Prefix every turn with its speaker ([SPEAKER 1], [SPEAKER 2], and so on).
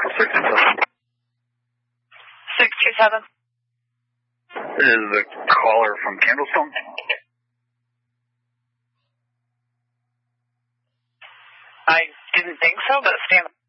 [SPEAKER 1] 627.
[SPEAKER 2] Is the caller from Candlestone?
[SPEAKER 1] I didn't think so, but stand